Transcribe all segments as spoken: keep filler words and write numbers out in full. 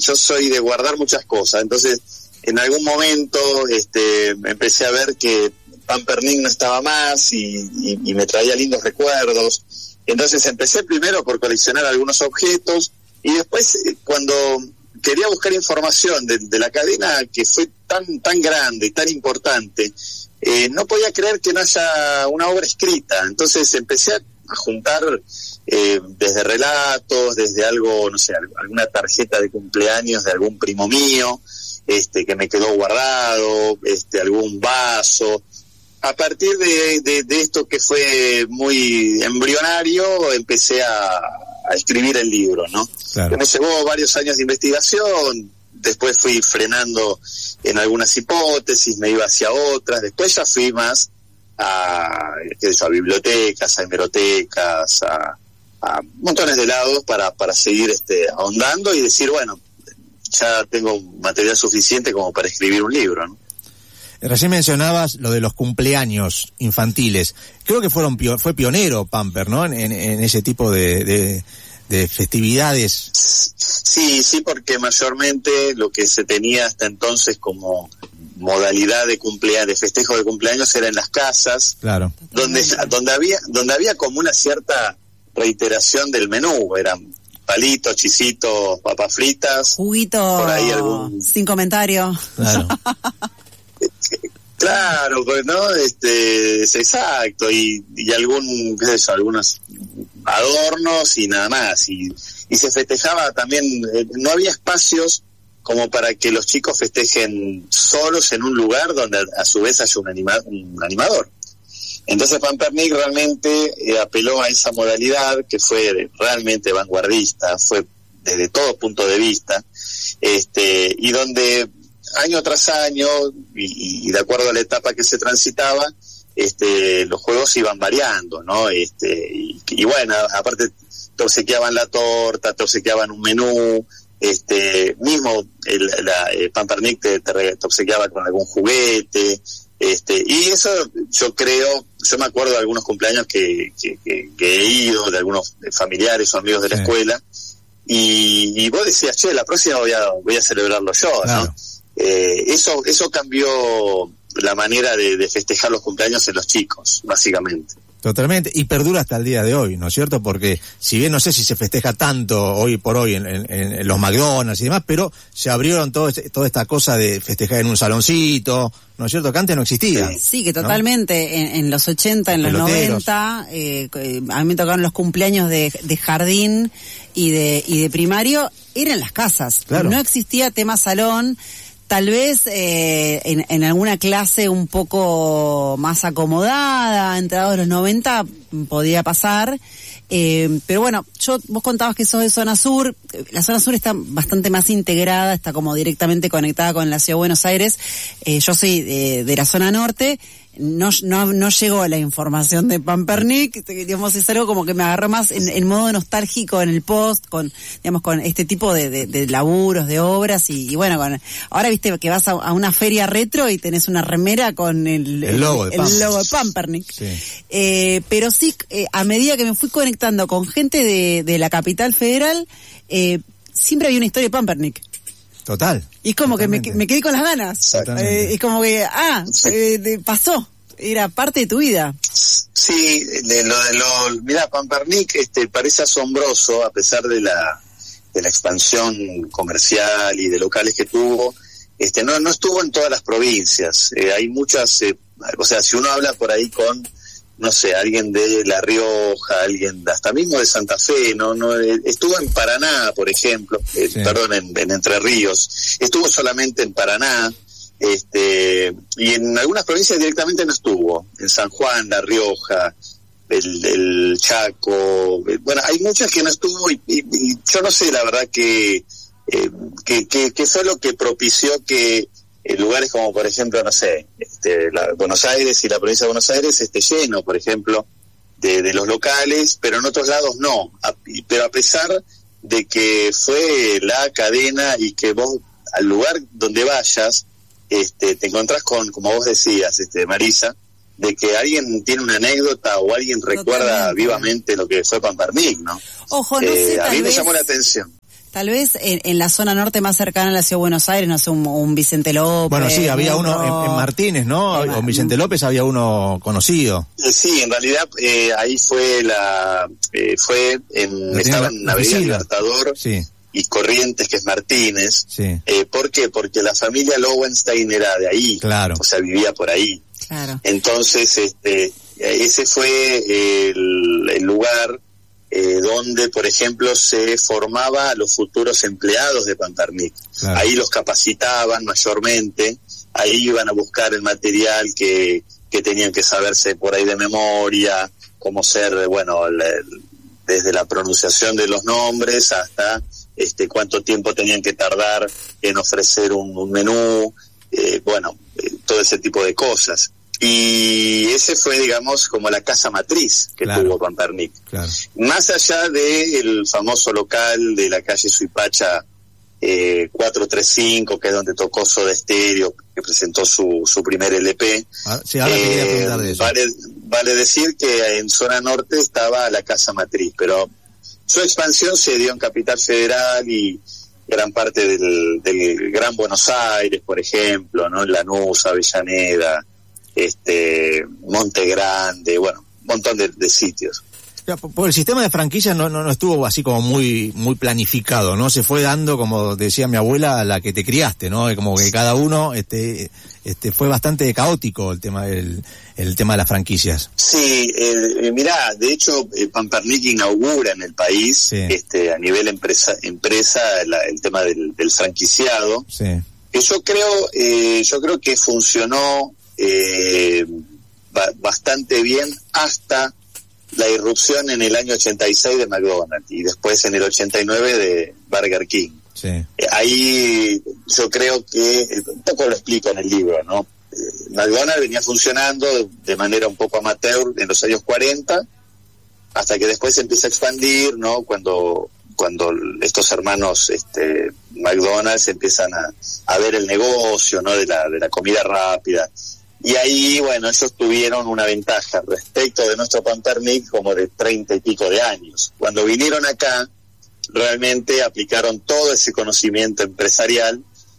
yo soy de guardar muchas cosas, entonces en algún momento este, empecé a ver que Pampernick no estaba más y, y, y me traía lindos recuerdos. Entonces empecé primero por coleccionar algunos objetos y después cuando quería buscar información de, de la cadena, que fue tan tan grande y tan importante, eh, no podía creer que no haya una obra escrita. Entonces empecé a, a juntar eh, desde relatos, desde algo, no sé, alguna tarjeta de cumpleaños de algún primo mío, este que me quedó guardado, este algún vaso. A partir de, de, de esto que fue muy embrionario, empecé a, a escribir el libro, ¿no? Claro. Me llevó varios años de investigación, después fui frenando en algunas hipótesis, me iba hacia otras, después ya fui más a, qué sé yo, a bibliotecas, a hemerotecas, a, a montones de lados para, para seguir este, ahondando y decir, bueno, ya tengo material suficiente como para escribir un libro, ¿no? Recién mencionabas lo de los cumpleaños infantiles. Creo que fueron fue pionero Pamper, ¿no? En, en ese tipo de, de, de festividades. Sí, sí, porque mayormente lo que se tenía hasta entonces como modalidad de cumpleaños, de festejo de cumpleaños, era en las casas. Claro. Donde, donde había, donde había como una cierta reiteración del menú. Eran palitos, chisitos, papas fritas. Juguito por ahí algún... sin comentario. Claro. Claro, pues no, este, es exacto, y, y algún, qué sé yo, algunos adornos y nada más, y, y se festejaba también, eh, no había espacios como para que los chicos festejen solos en un lugar donde a su vez haya un, anima, un animador. Entonces Pampernick realmente eh, apeló a esa modalidad que fue realmente vanguardista, fue desde todo punto de vista, este, y donde año tras año, y, y de acuerdo a la etapa que se transitaba, este, los juegos iban variando, ¿no? Este, y, y bueno, aparte te obsequiaban la torta, te obsequiaban un menú, este, mismo el, la, el Pampernick te, te, te obsequiaba con algún juguete, este, y eso yo creo, yo me acuerdo de algunos cumpleaños que, que, que, que he ido, de algunos familiares o amigos de la sí. escuela, y, y vos decías, che, la próxima voy a, voy a celebrarlo yo, claro. ¿no? Eh, eso eso cambió la manera de, de festejar los cumpleaños en los chicos, básicamente. Totalmente, y perdura hasta el día de hoy, ¿no es cierto? Porque si bien no sé si se festeja tanto hoy por hoy en, en, en los McDonald's y demás, pero se abrieron todo este, toda esta cosa de festejar en un saloncito, ¿no es cierto? Que antes no existía. Sí, sí que totalmente, ¿no? en, en los ochenta, en los, los noventa, eh, a mí me tocaron los cumpleaños de, de jardín y de, y de primario, eran las casas, claro. No existía tema salón. Tal vez eh, en, en alguna clase un poco más acomodada, entrados los noventa, podía pasar. Eh, pero bueno, yo vos contabas que sos de zona sur. La zona sur está bastante más integrada, está como directamente conectada con la ciudad de Buenos Aires. Eh, yo soy de, de la zona norte. No, no, no llegó la información de Pampernick, digamos, es algo como que me agarró más en, en modo nostálgico en el post, con, digamos, con este tipo de, de, de laburos, de obras, y, y bueno, con, ahora viste que vas a, a una feria retro y tenés una remera con el, el logo de, el, el logo de Pampernick. Sí. Eh, pero sí, eh, a medida que me fui conectando con gente de, de la capital federal, eh, siempre había una historia de Pampernick. Total. Y es como totalmente. que me, me quedé con las ganas. Eh, es como que, ah, eh, de, pasó. Era parte de tu vida. Sí, de lo, de lo, mirá, Pampernick este, parece asombroso, a pesar de la, de la expansión comercial y de locales que tuvo. Este, no, no estuvo en todas las provincias. Eh, hay muchas, eh, o sea, si uno habla por ahí con, no sé, alguien de La Rioja, alguien hasta mismo de Santa Fe, no, no, estuvo en Paraná, por ejemplo, eh, sí. perdón, en, en Entre Ríos, estuvo solamente en Paraná, este, y en algunas provincias directamente no estuvo, en San Juan, La Rioja, el, el Chaco, bueno, hay muchas que no estuvo y, y, y yo no sé, la verdad que, eh, que, que, que fue lo que propició que en lugares como, por ejemplo, no sé, este, la, Buenos Aires y la provincia de Buenos Aires esté lleno, por ejemplo, de, de los locales, pero en otros lados no. A, pero a pesar de que fue la cadena y que vos, al lugar donde vayas, este, te encontrás con, como vos decías, este, Marisa, de que alguien tiene una anécdota o alguien recuerda Totalmente. vivamente lo que fue Pampernick, ¿no? Ojo, no sé, eh, tal a mí vez... me llamó la atención. Tal vez en, en la zona norte más cercana a la ciudad de Buenos Aires, no sé, un, un Vicente López. Bueno, sí, había uno en, en Martínez, ¿no? O en Vicente López había uno conocido. Sí, en realidad eh, ahí fue la... Eh, fue en... Estaba en Avenida Libertador. Sí. Y Corrientes, que es Martínez. Sí. Eh, ¿Por qué? Porque la familia Lowenstein era de ahí. Claro. O sea, vivía por ahí. Claro. Entonces, este, ese fue el, el lugar eh, donde, por ejemplo, se formaba a los futuros empleados de Pampernick. Claro. Ahí los capacitaban mayormente, ahí iban a buscar el material que, que tenían que saberse por ahí de memoria, cómo ser, bueno, el, el, desde la pronunciación de los nombres hasta este cuánto tiempo tenían que tardar en ofrecer un, un menú, eh, bueno, eh, todo ese tipo de cosas. Y ese fue, digamos, como la casa matriz que claro. tuvo Pampernick. Claro. Más allá del famoso local de la calle Suipacha eh, cuatrocientos treinta y cinco, que es donde tocó Soda Stereo, que presentó su, su primer L P. Ah, sí, ahora eh, quería preguntar de eso. Vale, vale decir que en zona norte estaba la casa matriz, pero su expansión se dio en Capital Federal y gran parte del, del Gran Buenos Aires, por ejemplo, ¿no? Lanús, Avellaneda, este Monte Grande, bueno, un montón de, de sitios. Por el sistema de franquicias no, no no estuvo así como muy muy planificado, ¿no? Se fue dando, como decía mi abuela, a la que te criaste, ¿no? Como que cada uno este este fue bastante caótico el tema del el tema de las franquicias. Sí, eh, mirá, de hecho eh, Pampernick inaugura en el país sí. este a nivel empresa empresa la, el tema del, del franquiciado. Sí. Que yo creo eh, yo creo que funcionó eh, ba- bastante bien hasta la irrupción en el año ochenta y seis de McDonald's y después en el ochenta y nueve de Burger King. Sí. Eh, ahí yo creo que, eh, un poco lo explico en el libro, ¿no? Eh, McDonald's venía funcionando de, de manera un poco amateur en los años cuarenta, hasta que después se empieza a expandir, ¿no? Cuando cuando estos hermanos este McDonald's empiezan a, a ver el negocio, ¿no? De la de la comida rápida. Y ahí, bueno, ellos tuvieron una ventaja respecto de nuestro Pampernick como de treinta y pico de años. Cuando vinieron acá, realmente aplicaron todo ese conocimiento empresarial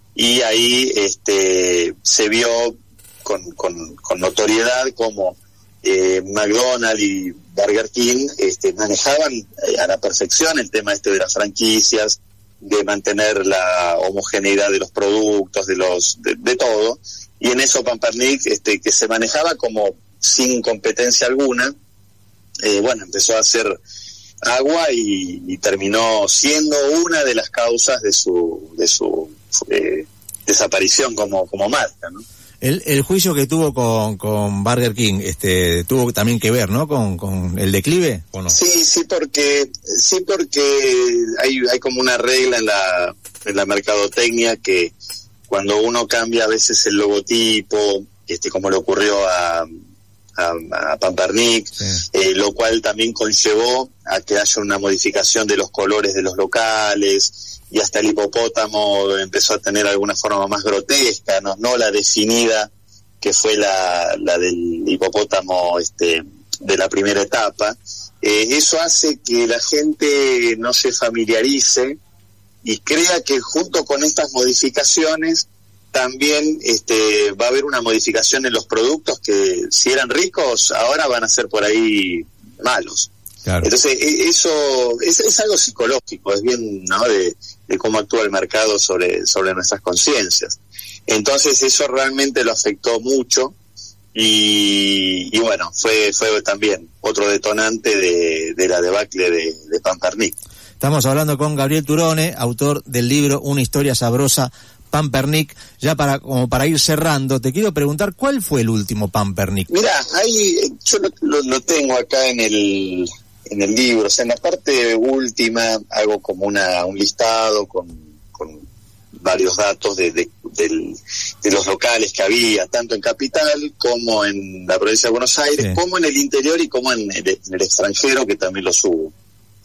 y ahí este se vio con, con, con notoriedad como eh, McDonald's y Burger King este, manejaban eh, a la perfección el tema este de las franquicias, de mantener la homogeneidad de los productos, de los de, de todo. Y en eso Pampernick, este, que se manejaba como sin competencia alguna, eh, bueno, empezó a hacer agua y, y terminó siendo una de las causas de su de su eh, desaparición como como marca, ¿no? El, el juicio que tuvo con, con Burger King, este, tuvo también que ver, ¿no? Con, con el declive, ¿o no? Sí, sí, porque sí porque hay hay como una regla en la en la mercadotecnia que cuando uno cambia a veces el logotipo, este, como le ocurrió a, a, a Pampernick, sí. eh, lo cual también conllevó a que haya una modificación de los colores de los locales, y hasta el hipopótamo empezó a tener alguna forma más grotesca, no, no la definida que fue la, la del hipopótamo este, de la primera etapa. Eh, eso hace que la gente no se familiarice y crea que junto con estas modificaciones también este va a haber una modificación en los productos que si eran ricos ahora van a ser por ahí malos. Claro. Entonces eso es, es algo psicológico, es bien, ¿no? de, de cómo actúa el mercado sobre sobre nuestras conciencias. Entonces eso realmente lo afectó mucho y, y bueno, fue fue también otro detonante de, de la debacle de, de Pampernick. Estamos hablando con Gabriel Turone, autor del libro Una historia sabrosa, Pampernick. Ya para como para ir cerrando, te quiero preguntar, ¿cuál fue el último Pampernick? Mirá, ahí yo lo, lo, lo tengo acá en el en el libro, o sea, en la parte última hago como una un listado con, con varios datos de, de, de, de los locales que había, tanto en Capital como en la provincia de Buenos Aires, sí. como en el interior y como en el, en el extranjero, que también lo subo.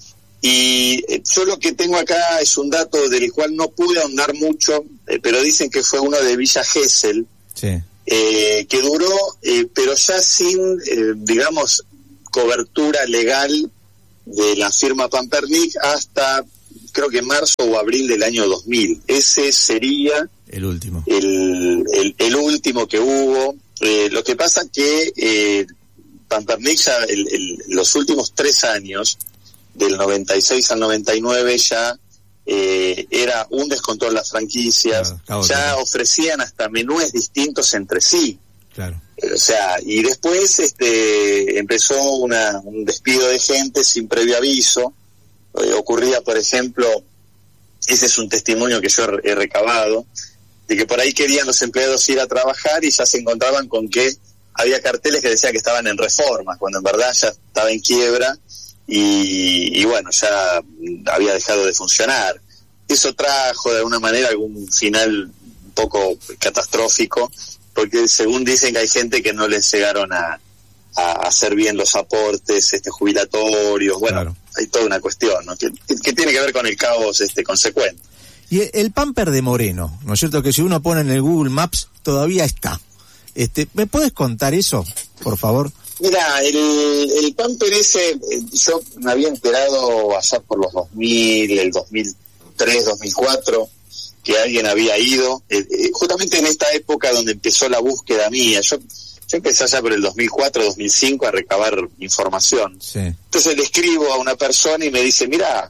Y eh, yo lo que tengo acá es un dato del cual no pude ahondar mucho, eh, pero dicen que fue uno de Villa Gesell, sí. eh, que duró, eh, pero ya sin, eh, digamos, cobertura legal de la firma Pampernick hasta creo que marzo o abril del año dos mil. Ese sería el último. El, el, el último que hubo. Eh, lo que pasa que eh, Pampernick ya el, el, los últimos tres años, del noventa y seis al noventa y nueve, ya eh, era un descontrol las franquicias, claro, ya claro. ofrecían hasta menúes distintos entre sí. Claro. Eh, o sea, y después este empezó una, un despido de gente sin previo aviso. Eh, ocurría, por ejemplo, ese es un testimonio que yo he recabado, de que por ahí querían los empleados ir a trabajar y ya se encontraban con que había carteles que decían que estaban en reforma, cuando en verdad ya estaba en quiebra y, y bueno, ya había dejado de funcionar. Eso trajo de alguna manera algún final un poco catastrófico, porque según dicen que hay gente que no les llegaron a, a hacer bien los aportes este jubilatorios, bueno, claro. hay toda una cuestión, ¿no? que, que tiene que ver con el caos este consecuente. Y el Pamper de Moreno, ¿no es cierto? Que si uno pone en el Google Maps, todavía está. Este, ¿me puedes contar eso, por favor? Mira, el, el Pamper ese, yo me había enterado allá por los dos mil, el dos mil tres, dos mil cuatro, que alguien había ido, eh, eh, justamente en esta época donde empezó la búsqueda mía. Yo, yo empecé allá por el dos mil cuatro, dos mil cinco a recabar información. Sí. Entonces le escribo a una persona y me dice, mira,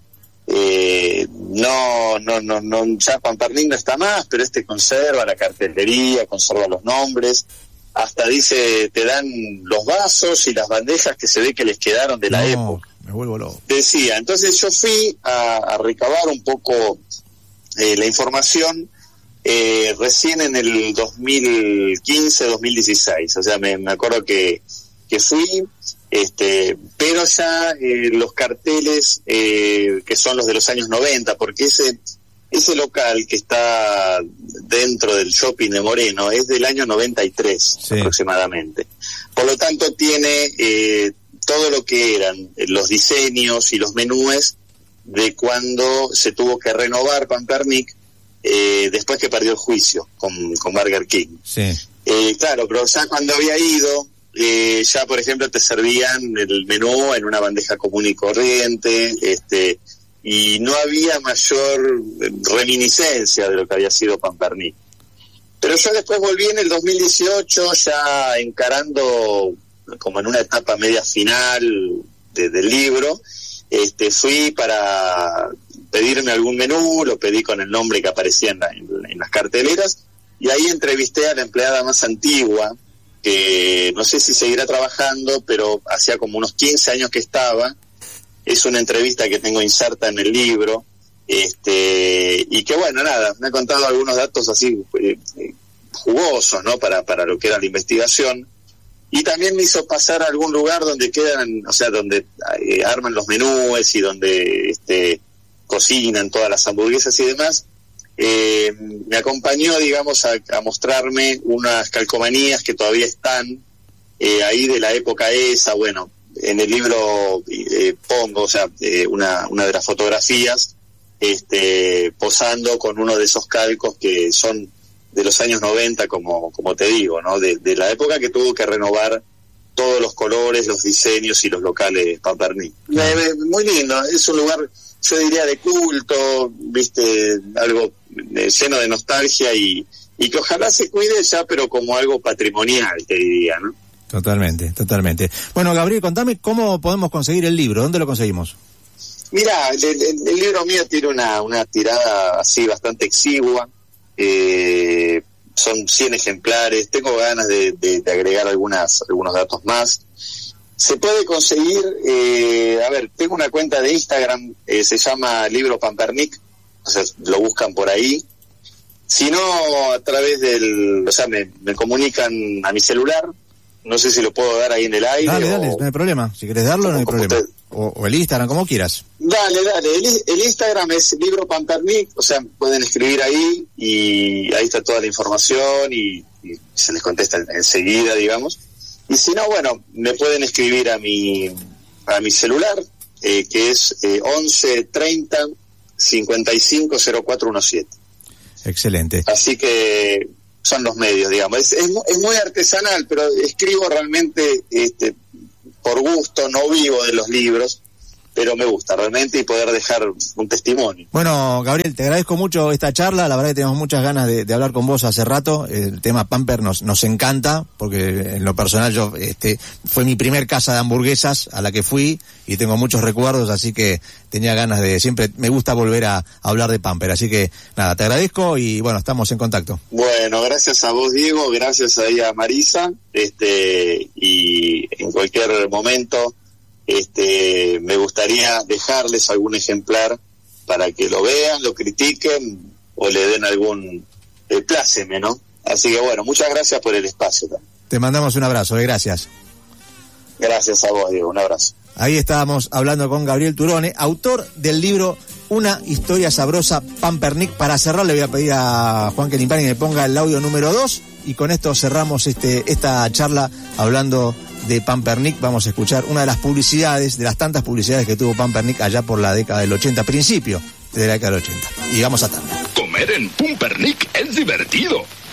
Eh, no, no, no, no, ya Pampernick no está más, pero este conserva la cartelería, conserva los nombres, hasta dice, te dan los vasos y las bandejas que se ve que les quedaron de la no, época. Me vuelvo loco. Decía, entonces yo fui a, a recabar un poco eh, la información eh, recién en el dos mil quince, dos mil dieciséis, o sea, me, me acuerdo que, que fui. Este, pero ya eh, los carteles eh, que son los de los años noventa, porque ese ese local que está dentro del shopping de Moreno es del año noventa y tres, sí. aproximadamente. Por lo tanto tiene eh, todo lo que eran los diseños y los menúes de cuando se tuvo que renovar Pampernick eh, después que perdió el juicio con, con Burger King. Sí. Eh, claro, pero ya cuando había ido Eh, ya por ejemplo te servían el menú en una bandeja común y corriente, este, y no había mayor reminiscencia de lo que había sido Pampernick. Pero yo después volví en el dos mil dieciocho, ya encarando como en una etapa media final de, del libro, este, fui para pedirme algún menú, lo pedí con el nombre que aparecía en, la, en, en las carteleras, y ahí entrevisté a la empleada más antigua, que no sé si seguirá trabajando, pero hacía como unos quince años que estaba. Es una entrevista que tengo inserta en el libro, este, y que bueno, nada, me ha contado algunos datos así eh, jugosos, ¿no? Para, para lo que era la investigación, y también me hizo pasar a algún lugar donde quedan, o sea, donde eh, arman los menúes y donde este, cocinan todas las hamburguesas y demás. Eh, me acompañó, digamos, a, a mostrarme unas calcomanías que todavía están eh, ahí de la época esa. Bueno, en el libro eh, pongo, o sea, eh, una, una de las fotografías este, posando con uno de esos calcos que son de los años noventa, como, como te digo, ¿no? De, de la época que tuvo que renovar todos los colores, los diseños y los locales Pampernick. Eh, muy lindo, es un lugar, yo diría, de culto, viste, algo eh, lleno de nostalgia y, y que ojalá se cuide ya, pero como algo patrimonial, te diría, ¿no? Totalmente, totalmente. Bueno, Gabriel, contame cómo podemos conseguir el libro, ¿dónde lo conseguimos? Mira, el, el, el libro mío tiene una, una tirada así bastante exigua, eh, son cien ejemplares, tengo ganas de, de, de agregar algunas algunos datos más. Se puede conseguir, eh, a ver, tengo una cuenta de Instagram, eh, se llama Libro Pampernick, o sea, lo buscan por ahí. Si no, a través del, o sea, me, me comunican a mi celular, no sé si lo puedo dar ahí en el aire. Dale, o, dale, no hay problema, si querés darlo no hay problema. O, o el Instagram, como quieras. Dale, dale, el, el Instagram es Libro Pampernick, o sea, pueden escribir ahí y ahí está toda la información y, y se les contesta enseguida, digamos. Y si no, bueno, me pueden escribir a mi a mi celular, eh, que es eh, once treinta cincuenta y cinco cero cuatro diecisiete. Excelente. Así que son los medios, digamos. Es, es, es muy artesanal, pero escribo realmente este por gusto, no vivo de los libros, pero me gusta realmente y poder dejar un testimonio. Bueno, Gabriel, te agradezco mucho esta charla, la verdad que tenemos muchas ganas de, de hablar con vos hace rato, el tema Pamper nos, nos encanta, porque en lo personal yo, este, fue mi primer casa de hamburguesas a la que fui y tengo muchos recuerdos, así que tenía ganas de, siempre me gusta volver a, a hablar de Pamper, así que nada, te agradezco y bueno, estamos en contacto. Bueno, gracias a vos, Diego, gracias ahí a Marisa, este, y en cualquier momento, Este, me gustaría dejarles algún ejemplar para que lo vean, lo critiquen o le den algún eh, pláceme, ¿no? Así que bueno, muchas gracias por el espacio también. Te mandamos un abrazo, eh, gracias. Gracias a vos, Diego, un abrazo. Ahí estábamos hablando con Gabriel Turone, autor del libro Una historia sabrosa, Pampernick. Para cerrar le voy a pedir a Juan Quelimpani que me ponga el audio número dos y con esto cerramos este esta charla hablando de Pampernick. Vamos a escuchar una de las publicidades, de las tantas publicidades que tuvo Pampernick allá por la década del ochenta, principio de la década del ochenta. Y vamos a tarde. Comer en Pumpernick es divertido.